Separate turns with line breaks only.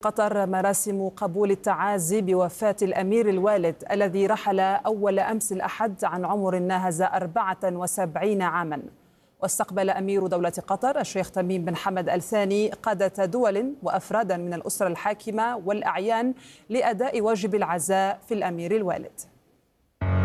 قطر مراسم قبول التعازي بوفاة الأمير الوالد الذي رحل أول أمس الأحد عن عمر ناهز 74 عاما. واستقبل أمير دولة قطر الشيخ تميم بن حمد آل ثاني قادة دول وأفرادا من الأسرة الحاكمة والأعيان لأداء واجب العزاء في الأمير الوالد.